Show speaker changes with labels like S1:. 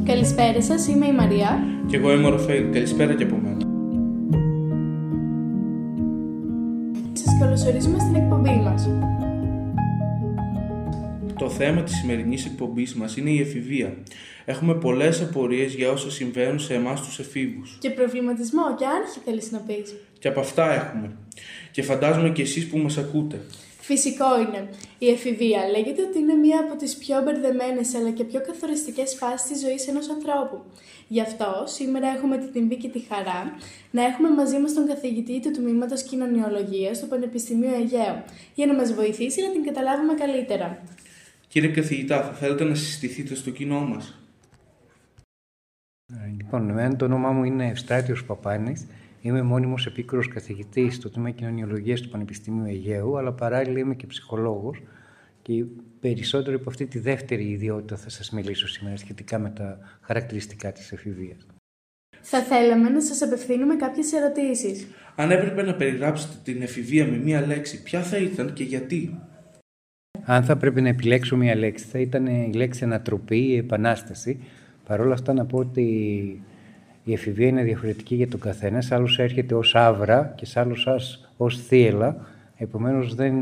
S1: Καλησπέρα σας, είμαι η Μαρία.
S2: Και εγώ είμαι ο Ραφαήλ. Καλησπέρα και από μένα.
S1: Σας καλωσορίζουμε στην εκπομπή μας.
S2: Το θέμα της σημερινής εκπομπής μας είναι η εφηβεία. Έχουμε πολλές απορίες για όσα συμβαίνουν σε εμάς τους εφήβους.
S1: Και προβληματισμό και άγχη θέλεις να πεις.
S2: Και από αυτά έχουμε. Και φαντάζομαι και εσείς που μας ακούτε.
S1: Φυσικό είναι. Η εφηβεία λέγεται ότι είναι μία από τις πιο μπερδεμένες αλλά και πιο καθοριστικές φάσεις της ζωής ενός ανθρώπου. Γι' αυτό σήμερα έχουμε την τιμή και τη χαρά να έχουμε μαζί μας τον καθηγητή του Τμήματος Κοινωνιολογίας του Πανεπιστημίου Αιγαίου για να μας βοηθήσει να την καταλάβουμε καλύτερα.
S2: Κύριε καθηγητά, θα θέλετε να συστηθείτε στο κοινό μας?
S3: Λοιπόν, εμένα το όνομά μου είναι Ευστράτιος Παπάνης. Είμαι μόνιμος επίκουρος καθηγητής στο Τμήμα Κοινωνιολογίας του Πανεπιστημίου Αιγαίου, αλλά παράλληλα είμαι και ψυχολόγος και περισσότερο από αυτή τη δεύτερη ιδιότητα θα σας μιλήσω σήμερα σχετικά με τα χαρακτηριστικά της εφηβείας.
S1: Θα θέλαμε να σας απευθύνουμε κάποιες ερωτήσεις.
S2: Αν έπρεπε να περιγράψετε την εφηβεία με μία λέξη, ποια θα ήταν και γιατί?
S3: Αν θα πρέπει να επιλέξω μία λέξη, θα ήταν η λέξη ανατροπή ή επανάσταση. Παρ' όλα αυτά να πω ότι η εφηβεία είναι διαφορετική για τον καθένα. Σε άλλους έρχεται ως άβρα και σε άλλους ως θύελλα. Επομένως δεν